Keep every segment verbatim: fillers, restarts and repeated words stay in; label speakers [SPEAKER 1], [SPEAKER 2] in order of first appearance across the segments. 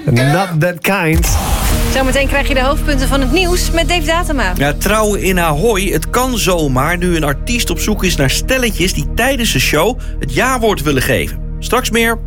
[SPEAKER 1] Not that kind.
[SPEAKER 2] Zometeen krijg je de hoofdpunten van het nieuws met Dave Datema.
[SPEAKER 3] Ja, trouwen in Ahoy. Het kan zomaar nu een artiest op zoek is naar stelletjes die tijdens de show het ja-woord willen geven. Straks meer.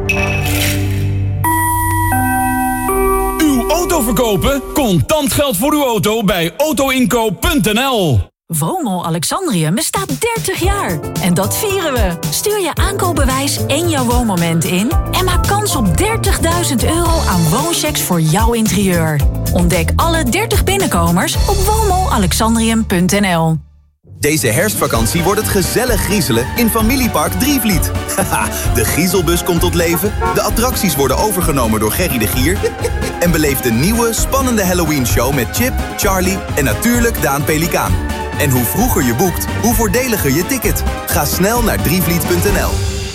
[SPEAKER 4] Uw auto verkopen? Contant geld voor uw auto bij autoinkoop punt n l.
[SPEAKER 5] WOMO Alexandrium bestaat dertig jaar. En dat vieren we. Stuur je aankoopbewijs en jouw woonmoment in en maak kans op dertigduizend euro aan woonchecks voor jouw interieur. Ontdek alle dertig binnenkomers op womo alexandrium punt n l.
[SPEAKER 6] Deze herfstvakantie wordt het gezellig griezelen in Familiepark Drievliet. Haha, de griezelbus komt tot leven, de attracties worden overgenomen door Gerry de Gier en beleef de nieuwe, spannende Halloween-show met Chip, Charlie en natuurlijk Daan Pelikaan. En hoe vroeger je boekt, hoe voordeliger je ticket. Ga snel naar drievliet punt n l.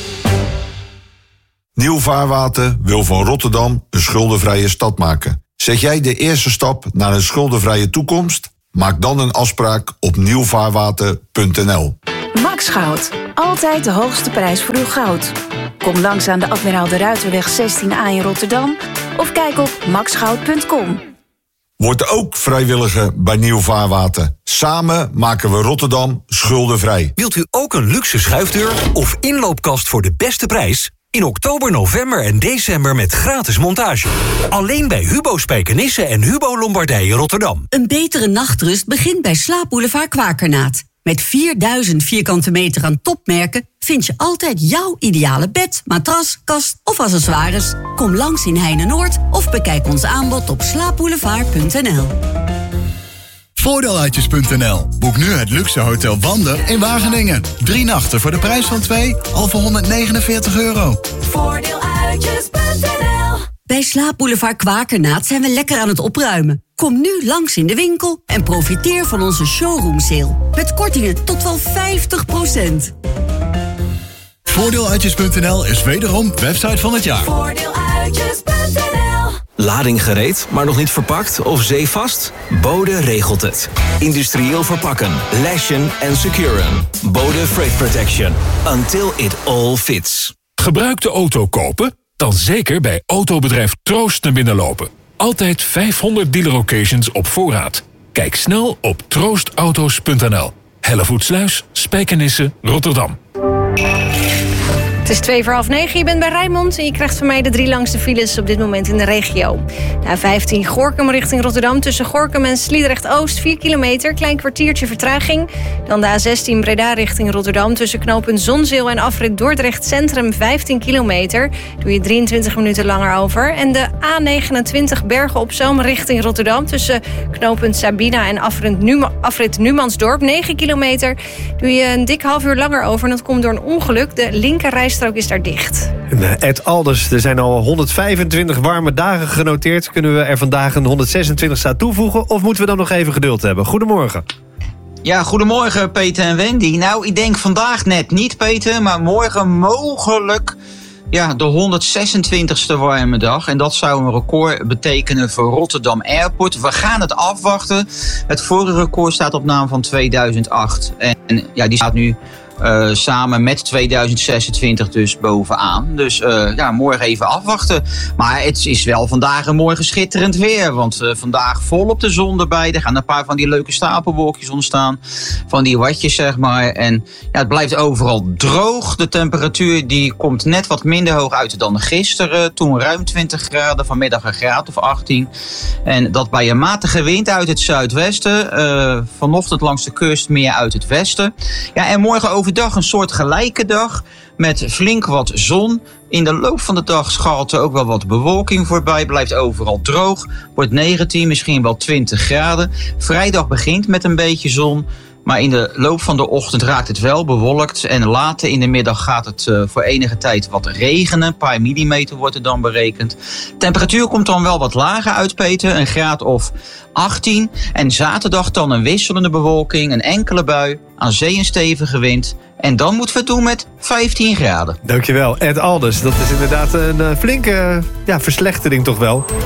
[SPEAKER 7] Nieuw Vaarwater wil van Rotterdam een schuldenvrije stad maken. Zet jij de eerste stap naar een schuldenvrije toekomst? Maak dan een afspraak op nieuw vaarwater punt n l.
[SPEAKER 8] Max Goud. Altijd de hoogste prijs voor uw goud. Kom langs aan de Admiraal de Ruiterweg zestien A in Rotterdam of kijk op max goud punt com.
[SPEAKER 7] Word ook vrijwilliger bij Nieuw Vaarwater. Samen maken we Rotterdam schuldenvrij.
[SPEAKER 9] Wilt u ook een luxe schuifdeur of inloopkast voor de beste prijs? In oktober, november en december met gratis montage. Alleen bij Hubo Spijkenisse en Hubo Lombardije Rotterdam.
[SPEAKER 10] Een betere nachtrust begint bij Slaapboulevard Kwakernaat. Met vierduizend vierkante meter aan topmerken vind je altijd jouw ideale bed, matras, kast of accessoires. Kom langs in Heine-Noord of bekijk ons aanbod op slaapboulevard punt n l.
[SPEAKER 11] Voordeeluitjes punt n l. Boek nu het luxe hotel Wander in Wageningen. Drie nachten voor de prijs van twee, al voor honderdnegenenveertig euro.
[SPEAKER 10] Voordeeluitjes punt n l. Bij Slaapboulevard Kwakernaat zijn we lekker aan het opruimen. Kom nu langs in de winkel en profiteer van onze showroom sale. Met kortingen tot wel vijftig procent.
[SPEAKER 11] Voordeeluitjes punt n l is wederom website van het jaar.
[SPEAKER 10] Voordeeluitjes punt n l.
[SPEAKER 9] Lading gereed, maar nog niet verpakt of zeevast? Bode regelt het. Industrieel verpakken, lashen en securen. Bode Freight Protection. Until it all fits.
[SPEAKER 12] Gebruikte auto kopen? Dan zeker bij autobedrijf Troost naar binnen lopen. Altijd vijfhonderd dealer occasions op voorraad. Kijk snel op troost auto's punt n l. Hellevoetsluis, Spijkenisse, Rotterdam.
[SPEAKER 2] Het is twee voor half negen, je bent bij Rijnmond en je krijgt van mij de drie langste files op dit moment in de regio. De A vijftien Gorinchem richting Rotterdam tussen Gorinchem en Sliedrecht-Oost, vier kilometer, klein kwartiertje vertraging. Dan de A zestien Breda richting Rotterdam tussen knooppunt Zonzeel en afrit Dordrecht Centrum, vijftien kilometer. Doe je drieëntwintig minuten langer over. En de A negenentwintig Bergen op Zoom richting Rotterdam tussen knooppunt Sabina en afrit, Numa, afrit Numansdorp, negen kilometer. Doe je een dik half uur langer over en dat komt door een ongeluk. De linkerrijstrook is daar dicht.
[SPEAKER 1] Ed Alders, er zijn al honderdvijfentwintig warme dagen genoteerd. Kunnen we er vandaag een honderdzesentwintig aan toevoegen? Of moeten we dan nog even geduld hebben? Goedemorgen.
[SPEAKER 13] Ja, goedemorgen Peter en Wendy. Nou, ik denk vandaag net niet, Peter, maar morgen mogelijk ja, de honderdzesentwintigste warme dag. En dat zou een record betekenen voor Rotterdam Airport. We gaan het afwachten. Het vorige record staat op naam van tweeduizend acht. En ja, die staat nu Uh, samen met tweeduizend zesentwintig dus bovenaan. Dus uh, ja, morgen even afwachten. Maar het is wel vandaag een morgen schitterend weer. Want uh, vandaag volop de zon erbij. Er gaan een paar van die leuke stapelwolkjes ontstaan. Van die watjes, zeg maar. En ja, het blijft overal droog. De temperatuur die komt net wat minder hoog uit dan gisteren. Toen ruim twintig graden. Vanmiddag een graad of achttien. En dat bij een matige wind uit het zuidwesten. Uh, vanochtend langs de kust meer uit het westen. Ja, en morgen over dag een soort gelijke dag met flink wat zon. In de loop van de dag scharrelt er ook wel wat bewolking voorbij. Blijft overal droog. Wordt negentien, misschien wel twintig graden. Vrijdag begint met een beetje zon. Maar in de loop van de ochtend raakt het wel bewolkt. En later in de middag gaat het uh, voor enige tijd wat regenen. Een paar millimeter wordt er dan berekend. Temperatuur komt dan wel wat lager uit, Peter. Een graad of achttien. En zaterdag dan een wisselende bewolking. Een enkele bui. Aan zee een stevige wind. En dan moeten we het doen met vijftien graden.
[SPEAKER 1] Dankjewel, Ed Alders. Dat is inderdaad een uh, flinke uh, ja, verslechtering toch wel.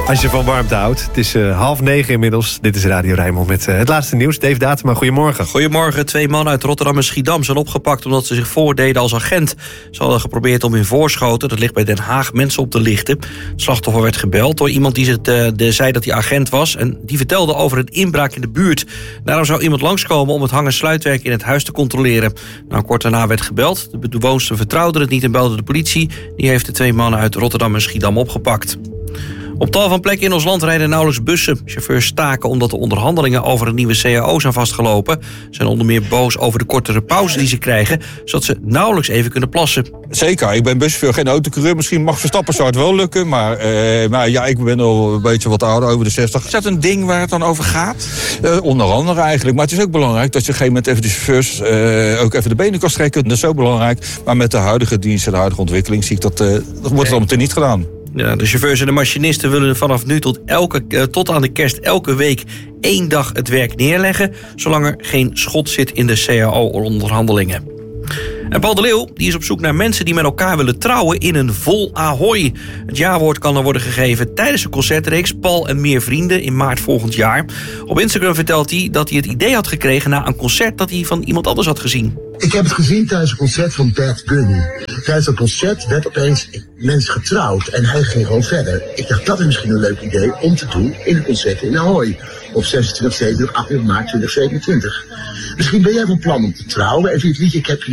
[SPEAKER 1] Als je van warmte houdt. Het is uh, half negen inmiddels. Dit is Radio Rijnmond met uh, het laatste nieuws. Dave Datema, goedemorgen.
[SPEAKER 3] Goedemorgen. Twee mannen uit Rotterdam en Schiedam zijn opgepakt omdat ze zich voordeden als agent. Ze hadden geprobeerd om in Voorschoten, dat ligt bij Den Haag, mensen op te lichten. Het slachtoffer werd gebeld door iemand die het, uh, de, zei dat hij agent was. En die vertelde over een inbraak in de buurt. Daarom zou iemand langskomen om het hang- en sluitwerk in het huis te controleren. Nou, kort daarna werd gebeld. De bewoonster vertrouwde het niet en belde de politie. Die heeft de twee mannen uit Rotterdam en Schiedam opgepakt. Op tal van plekken in ons land rijden nauwelijks bussen. Chauffeurs staken omdat de onderhandelingen over een nieuwe C A O zijn vastgelopen. Ze zijn onder meer boos over de kortere pauze die ze krijgen, zodat ze nauwelijks even kunnen plassen.
[SPEAKER 14] Zeker, ik ben buschauffeur, geen autocoureur. Misschien mag Verstappen zou het wel lukken, maar, uh, maar ja, ik ben al een beetje wat ouder, over de zestig.
[SPEAKER 15] Is dat een ding waar het dan over gaat?
[SPEAKER 14] Uh, onder andere eigenlijk, maar het is ook belangrijk dat je op een gegeven moment even de chauffeurs uh, ook even de benen kan strekken. Dat is zo belangrijk, maar met de huidige dienst en de huidige ontwikkeling zie ik dat, uh, dat wordt het al meteen niet gedaan.
[SPEAKER 3] Ja, de chauffeurs en de machinisten willen vanaf nu tot, elke, tot aan de kerst elke week één dag het werk neerleggen, zolang er geen schot zit in de C A O-onderhandelingen. En Paul de Leeuw die is op zoek naar mensen die met elkaar willen trouwen in een vol Ahoy. Het jaarwoord kan dan worden gegeven tijdens een concertreeks Paul en meer vrienden in maart volgend jaar. Op Instagram vertelt hij dat hij het idee had gekregen na een concert dat hij van iemand anders had gezien.
[SPEAKER 16] Ik heb het gezien tijdens een concert van Bad Bunny. Tijdens dat concert werd opeens mensen getrouwd en hij ging gewoon verder. Ik dacht, dat is misschien een leuk idee om te doen in een concert in Ahoy. Op zesentwintig, zevenentwintig, achtendertig maart tweeduizend zevenentwintig. Misschien ben jij van plan om te trouwen en vind je het liedje Ik heb je